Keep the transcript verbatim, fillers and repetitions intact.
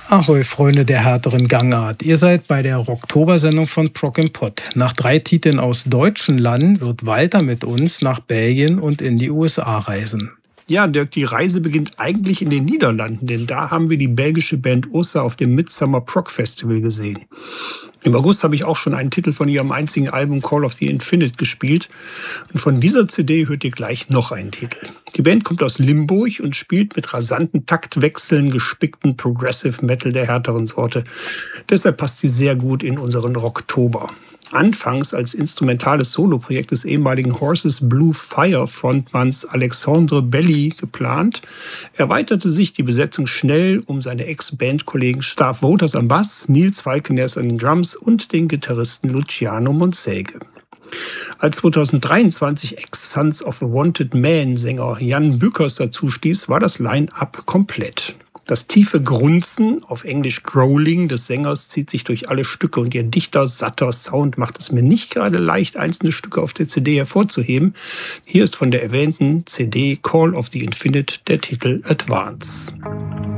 Ahoi, Freunde der härteren Gangart. Ihr seid bei der Rocktober-Sendung von Prog and Pod. Nach drei Titeln aus deutschen Landen wird Walter mit uns nach Belgien und in die U S A reisen. Ja, Dirk, die Reise beginnt eigentlich in den Niederlanden, denn da haben wir die belgische Band Ossa auf dem Midsummer Prog Festival gesehen. Im August habe ich auch schon einen Titel von ihrem einzigen Album Call of the Infinite gespielt. Und von dieser C D hört ihr gleich noch einen Titel. Die Band kommt aus Limburg und spielt mit rasanten Taktwechseln gespickten Progressive Metal der härteren Sorte. Deshalb passt sie sehr gut in unseren Rocktober. Anfangs als instrumentales Soloprojekt des ehemaligen Horses Blue Fire Frontmanns Alexandre Belli geplant, erweiterte sich die Besetzung schnell um seine Ex-Bandkollegen Staff Wouters am Bass, Nils Falkeners an den Drums und den Gitarristen Luciano Monsegge. Als zweitausenddreiundzwanzig Ex-Sons of a Wanted Man-Sänger Jan Bückers dazu stieß, war das Line-Up komplett. Das tiefe Grunzen, auf Englisch Growling, des Sängers zieht sich durch alle Stücke und ihr dichter, satter Sound macht es mir nicht gerade leicht, einzelne Stücke auf der C D hervorzuheben. Hier ist von der erwähnten C D Call of the Infinite der Titel Advance.